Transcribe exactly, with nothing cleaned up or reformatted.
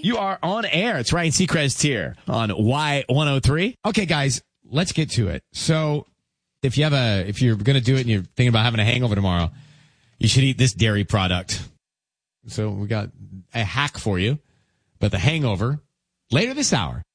You are on air. It's Ryan Seacrest here on Y one oh three. Okay, guys, let's get to it. So if you have a, if you're going to do it and you're thinking about having a hangover tomorrow, you should eat this dairy product. So we got a hack for you, but the hangover later this hour.